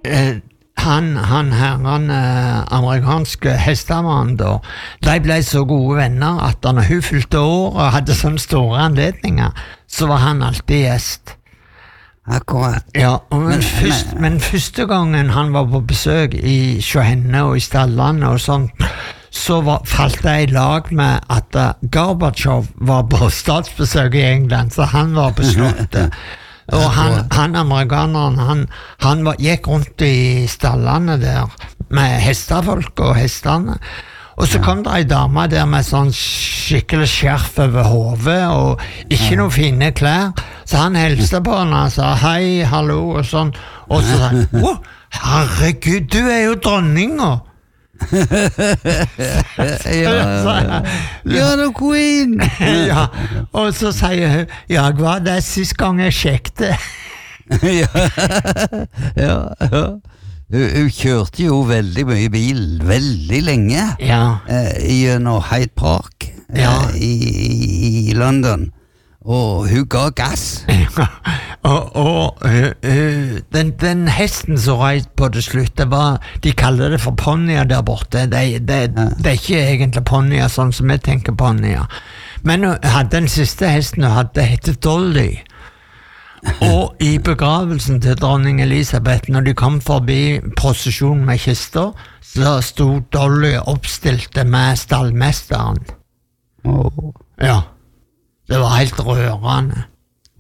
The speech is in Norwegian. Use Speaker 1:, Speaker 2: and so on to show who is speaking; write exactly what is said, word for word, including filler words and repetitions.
Speaker 1: eh, han, han her, han eh, amerikanske hestemann da, de ble så gode venner at når hun fylte år og hadde sånne store anledninger, så var han alltid gjest.
Speaker 2: Akkurat.
Speaker 1: Ja, men,
Speaker 2: Men-
Speaker 1: først,
Speaker 2: men-
Speaker 1: men første gangen han var på besøk i Sjøhenne og i stallene og sånt, så var, falt jeg i lag med at uh, Gorbachev var på statsbesøk i England, så han var på slottet. Og han, han amerikaneren, han, han var, gikk rundt i stallene der med hestefolk og hestene. Og så kom det ei dame der med sånn skikkelig skjerf over hodet og ikke noe fine klær. Så han hilste på henne og sa hei, hallo og sånn. Og så sa han, å, herregud, du er jo dronninga.
Speaker 2: Ja, You're the queen!
Speaker 1: Ja, og så sier hun, ja, jeg var det sist gang jeg sjekte.
Speaker 2: ja, ja, ja. Hun, hun kjørte jo veldig mye bil, veldig lenge,
Speaker 1: Ja,
Speaker 2: eh, gjennom Hyde Park eh,
Speaker 1: Ja.
Speaker 2: i, i London, og hun ga gass.
Speaker 1: og, og uh, uh, den, den hesten som reit på det slutt, det var, de kaller det for ponnier der borte. Det, det, det er ikke egentlig ponnier sånn som vi tenker ponnier. Men hun hadde den siste hesten hun hadde, hette Dolly. Og i begravelsen til dronning Elisabeth, når de kom forbi prosesjonen med kister, så sto Dolly oppstilte med stallmesteren.
Speaker 2: Oh.
Speaker 1: Ja, det var helt rørende.